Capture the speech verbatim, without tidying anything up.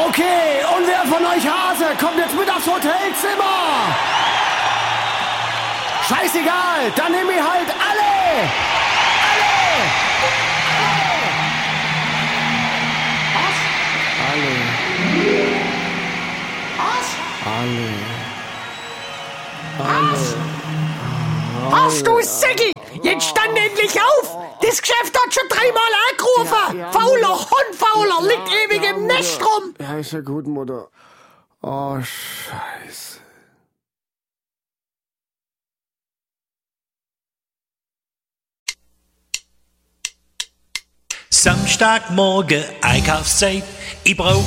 Okay, und wer von euch Hase kommt jetzt mit aufs Hotelzimmer? Scheißegal, dann nehmen wir halt alle! Alle! Alle! Was? Alle! Alle! Was? Alle! Hast du Säcki? Jetzt stand endlich auf! Das Geschäft hat schon dreimal angerufen! Ja, ja, fauler Mutter. Hund, fauler, liegt Ja, ewig ja, im Mutter. Nest rum! Ja, ist ja gut, Mutter. Oh, Scheiße. Samstagmorgen Einkaufszeit, ich brauch